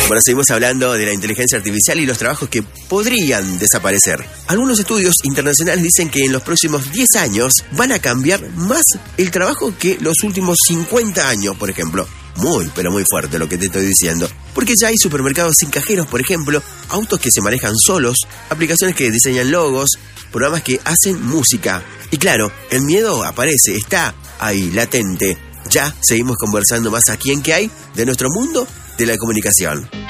Bueno, seguimos hablando de la inteligencia artificial y los trabajos que podrían desaparecer. Algunos estudios internacionales dicen que en los próximos 10 años van a cambiar más el trabajo que los últimos 50 años, por ejemplo. Muy, pero muy fuerte lo que te estoy diciendo. Porque ya hay supermercados sin cajeros, por ejemplo, autos que se manejan solos, aplicaciones que diseñan logos, programas que hacen música. Y claro, el miedo aparece, está ahí, latente. Ya seguimos conversando más aquí en ¿Qué hay? De nuestro mundo de la comunicación.